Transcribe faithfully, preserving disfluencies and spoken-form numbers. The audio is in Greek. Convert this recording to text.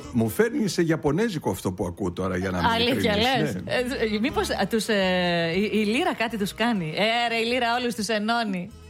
Μου φέρνει σε Ιαπωνέζικο αυτό που ακούω τώρα, για να μην αλήθεια λες? Ναι. Ε, μήπως τους, ε, η, η λύρα κάτι τους κάνει? Ε, ρε, η λύρα όλους τους ενώνει.